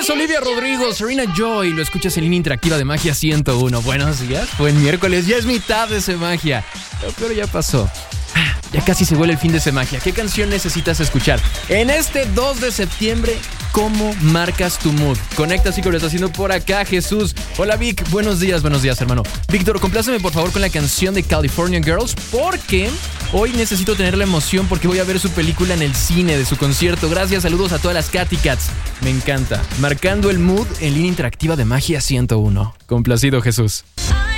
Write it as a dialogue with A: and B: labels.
A: es Olivia Rodrigo, Serena Joy. Lo escuchas en línea interactiva de Magia 101. Buenos días, buen miércoles. Ya es mitad de ese Magia. Pero ya pasó. Ya casi se vuelve el fin de ese Magia. ¿Qué canción necesitas escuchar? En este 2 de septiembre, ¿cómo marcas tu mood? Conecta, así que lo está haciendo por acá, Jesús. Hola, Vic. Buenos días, hermano. Víctor, compláceme por favor con la canción de California Girls, porque hoy necesito tener la emoción porque voy a ver su película en el cine, de su concierto. Gracias, saludos a todas las Katy Cats. Me encanta. Marcando el mood en línea interactiva de Magia 101. Complacido, Jesús.